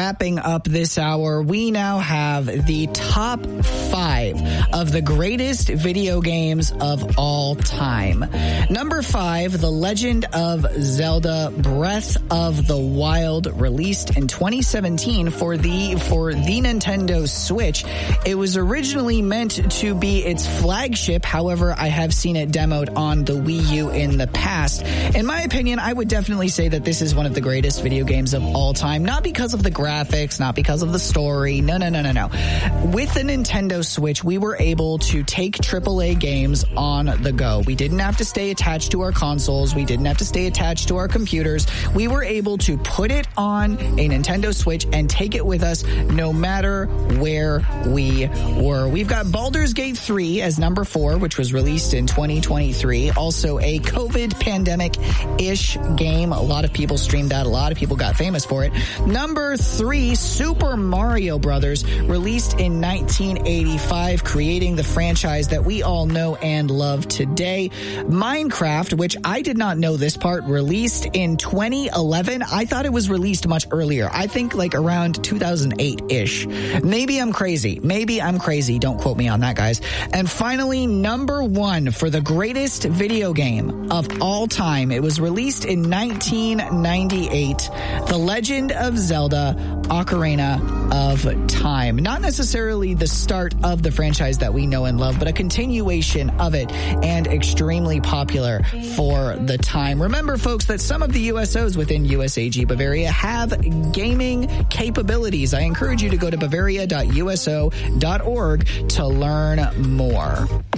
wrapping up this hour, we now have the top 5 of the greatest video games of all time. Number 5, The Legend of Zelda Breath of the Wild, released in 2017 for the Nintendo Switch. It was originally meant to be its flagship. However, I have seen it demoed on the Wii U in the past. In my opinion, I would definitely say that this is one of the greatest video games of all time. Not because of the graphics, not because of the story. No. With the Nintendo Switch, we were able to take AAA games on the go. We didn't have to stay attached to our consoles. We didn't have to stay attached to our computers. We were able to put it on a Nintendo Switch and take it with us no matter where we were. We've got Baldur's Gate 3 as number 4, which was released in 2023. Also a COVID pandemic-ish game. A lot of people streamed that. A lot of people got famous for it. Number 3, Super Mario Brothers, released in 1985, creating the franchise that we all know and love today. Minecraft, which I did not know this part, released in 2011. I thought it was released much earlier. I think like around 2008-ish. Maybe I'm crazy. Don't quote me on that, guys. And finally, number 1 for the greatest video game of all time. It was released in 1998. The Legend of Zelda Ocarina of Time. Not necessarily the start of the franchise that we know and love, but a continuation of it, and extremely popular for the time. Remember, folks, that some of the USOs within USAG Bavaria have gaming capabilities. I encourage you to go to bavaria.uso.org to learn more.